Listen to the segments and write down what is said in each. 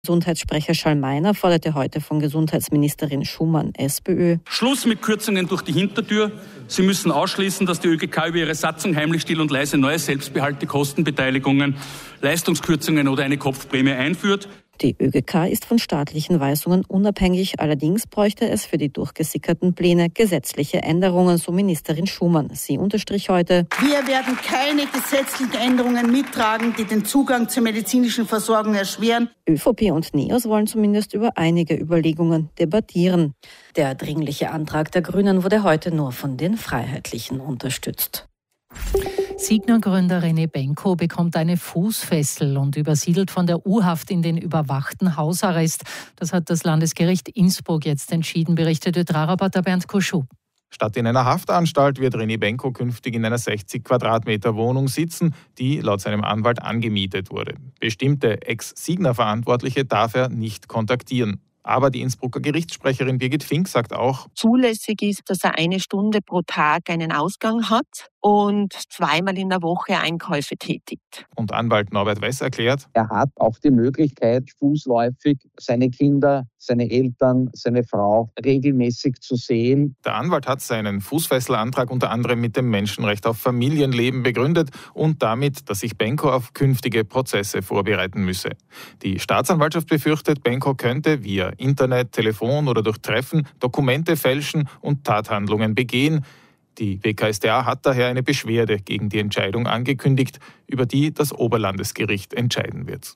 Gesundheitssprecher Schallmeiner forderte heute von Gesundheitsministerin Schumann, SPÖ: Schluss mit Kürzungen durch die Hintertür. Sie müssen ausschließen, dass die ÖGK über ihre Satzung heimlich, still und leise neue Selbstbehalte, Kostenbeteiligungen, Leistungskürzungen oder eine Kopfprämie einführt. Die ÖGK ist von staatlichen Weisungen unabhängig, allerdings bräuchte es für die durchgesickerten Pläne gesetzliche Änderungen, so Ministerin Schumann. Sie unterstrich heute: Wir werden keine gesetzlichen Änderungen mittragen, die den Zugang zur medizinischen Versorgung erschweren. ÖVP und NEOS wollen zumindest über einige Überlegungen debattieren. Der dringliche Antrag der Grünen wurde heute nur von den Freiheitlichen unterstützt. Signa-Gründer René Benko bekommt eine Fußfessel und übersiedelt von der U-Haft in den überwachten Hausarrest. Das hat das Landesgericht Innsbruck jetzt entschieden, berichtet ÖTRA-Reporter Bernd Kuschub. Statt in einer Haftanstalt wird René Benko künftig in einer 60 Quadratmeter Wohnung sitzen, die laut seinem Anwalt angemietet wurde. Bestimmte Ex-Signa-Verantwortliche darf er nicht kontaktieren. Aber die Innsbrucker Gerichtssprecherin Birgit Fink sagt auch: Zulässig ist, dass er 1 Stunde pro Tag einen Ausgang hat und 2-mal in der Woche Einkäufe tätigt. Und Anwalt Norbert Wess erklärt: Er hat auch die Möglichkeit, fußläufig seine Kinder, seine Eltern, seine Frau regelmäßig zu sehen. Der Anwalt hat seinen Fußfesselantrag unter anderem mit dem Menschenrecht auf Familienleben begründet und damit, dass sich Benko auf künftige Prozesse vorbereiten müsse. Die Staatsanwaltschaft befürchtet, Benko könnte via Internet, Telefon oder durch Treffen Dokumente fälschen und Tathandlungen begehen. Die WKStA hat daher eine Beschwerde gegen die Entscheidung angekündigt, über die das Oberlandesgericht entscheiden wird.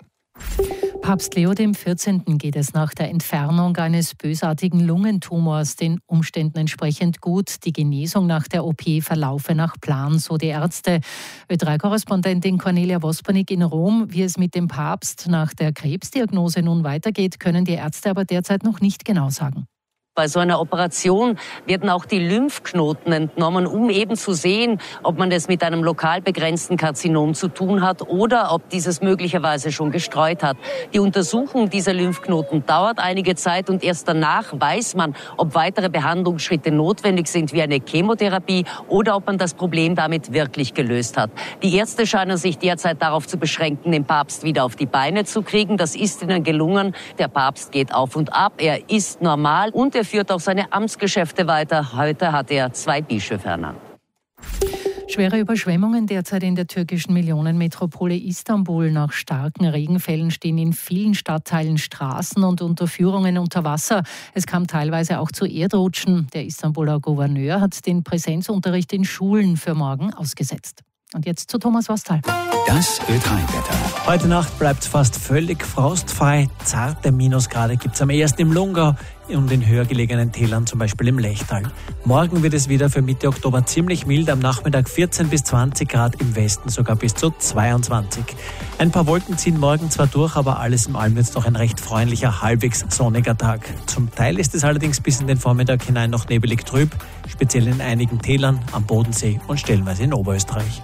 Papst Leo XIV. Geht es nach der Entfernung eines bösartigen Lungentumors den Umständen entsprechend gut. Die Genesung nach der OP verlaufe nach Plan, so die Ärzte. Ö3-Korrespondentin Cornelia Vospernik in Rom. Wie es mit dem Papst nach der Krebsdiagnose nun weitergeht, können die Ärzte aber derzeit noch nicht genau sagen. Bei so einer Operation werden auch die Lymphknoten entnommen, um eben zu sehen, ob man es mit einem lokal begrenzten Karzinom zu tun hat oder ob dieses möglicherweise schon gestreut hat. Die Untersuchung dieser Lymphknoten dauert einige Zeit und erst danach weiß man, ob weitere Behandlungsschritte notwendig sind, wie eine Chemotherapie, oder ob man das Problem damit wirklich gelöst hat. Die Ärzte scheinen sich derzeit darauf zu beschränken, den Papst wieder auf die Beine zu kriegen. Das ist ihnen gelungen. Der Papst geht auf und ab, er ist normal und er führt auch seine Amtsgeschäfte weiter. Heute hat er 2 Bischöfe ernannt. Schwere Überschwemmungen derzeit in der türkischen Millionenmetropole Istanbul. Nach starken Regenfällen stehen in vielen Stadtteilen Straßen und Unterführungen unter Wasser. Es kam teilweise auch zu Erdrutschen. Der Istanbuler Gouverneur hat den Präsenzunterricht in Schulen für morgen ausgesetzt. Und jetzt zu Thomas Wastal. Das Ö3-Wetter. Heute Nacht bleibt es fast völlig frostfrei. Zarte Minusgrade gibt es am ehesten im Lungau und in höher gelegenen Tälern, zum Beispiel im Lechtal. Morgen wird es wieder für Mitte Oktober ziemlich mild, am Nachmittag 14 bis 20 Grad, im Westen sogar bis zu 22. Ein paar Wolken ziehen morgen zwar durch, aber alles in allem wird es noch ein recht freundlicher, halbwegs sonniger Tag. Zum Teil ist es allerdings bis in den Vormittag hinein noch nebelig trüb, speziell in einigen Tälern, am Bodensee und stellenweise in Oberösterreich.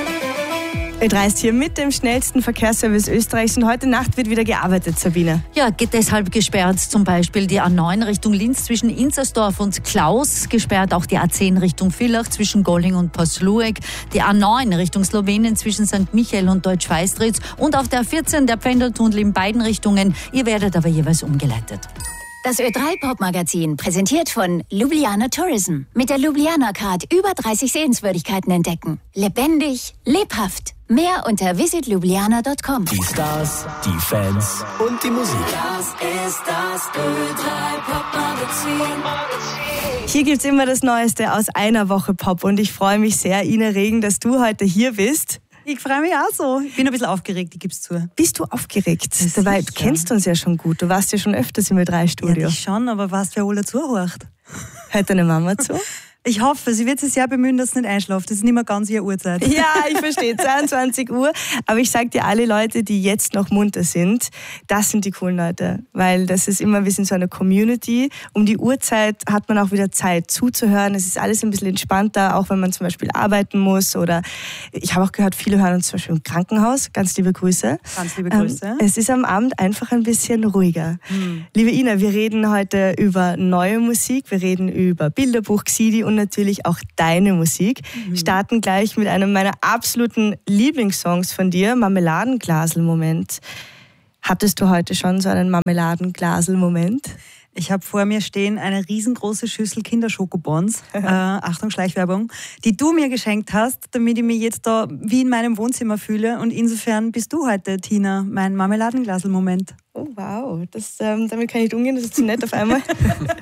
Ö3 ist hier mit dem schnellsten Verkehrsservice Österreichs und heute Nacht wird wieder gearbeitet, Sabine. Ja, geht deshalb gesperrt zum Beispiel die A9 Richtung Linz zwischen Inzersdorf und Klaus, gesperrt auch die A10 Richtung Villach zwischen Golling und Pasluek, die A9 Richtung Slowenien zwischen St. Michael und Deutsch-Weistritz und auf der A14 der Pendeltunnel in beiden Richtungen. Ihr werdet aber jeweils umgeleitet. Das Ö3-Pop-Magazin präsentiert von Ljubljana Tourism. Mit der Ljubljana Card über 30 Sehenswürdigkeiten entdecken. Lebendig, lebhaft. Mehr unter visitljubljana.com. Die Stars, die Fans und die Musik. Das ist das Ö3-Pop-Magazin. Hier gibt's immer das Neueste aus einer Woche Pop und ich freue mich sehr, Ina Regen, dass du heute hier bist. Ich freue mich auch so. Ich bin ein bisschen aufgeregt, ich gebe es zu. Bist du aufgeregt? Dabei, du kennst uns ja schon gut. Du warst ja schon öfters im Ö3-Studio. Ja, ich schon, aber weißt du, wer alle zuhört? Hört deine Mama zu? Ich hoffe, sie wird sich sehr bemühen, dass sie nicht einschläft. Das ist nicht mehr ganz ihre Uhrzeit. Ja, ich verstehe, 22 Uhr. Aber ich sage dir, alle Leute, die jetzt noch munter sind, das sind die coolen Leute. Weil das ist immer, wir sind so eine Community. Um die Uhrzeit hat man auch wieder Zeit zuzuhören. Es ist alles ein bisschen entspannter, auch wenn man zum Beispiel arbeiten muss. Oder ich habe auch gehört, viele hören uns zum Beispiel im Krankenhaus. Ganz liebe Grüße. Ganz liebe Grüße. Es ist am Abend einfach ein bisschen ruhiger. Liebe Ina, wir reden heute über neue Musik. Wir reden über Bilderbuch, Xidi und natürlich auch deine Musik. Starten gleich mit einem meiner absoluten Lieblingssongs von dir, Marmeladenglasel-Moment. Hattest du heute schon so einen Marmeladenglasel-Moment? Ich habe vor mir stehen eine riesengroße Schüssel Kinderschokobons, Achtung Schleichwerbung, die du mir geschenkt hast, damit ich mich jetzt da wie in meinem Wohnzimmer fühle. Und insofern bist du heute, Tina, mein Marmeladenglasel-Moment. Oh wow, damit kann ich nicht umgehen, das ist zu nett auf einmal.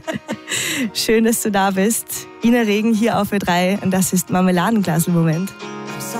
Schön, dass du da bist. Ina Regen hier auf Ö3 und das ist Marmeladenglasel-Moment.